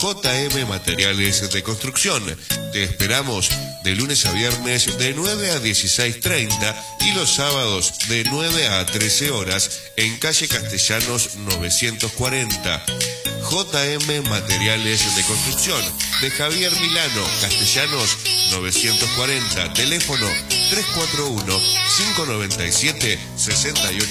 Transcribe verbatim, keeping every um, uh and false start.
J M Materiales de Construcción. Te esperamos de lunes a viernes de nueve a dieciséis treinta y los sábados de nueve a trece horas en calle Castellanos novecientos cuarenta. J M Materiales de Construcción de Javier Milano, Castellanos novecientos cuarenta, teléfono tres cuatro uno, cinco nueve siete, seis ocho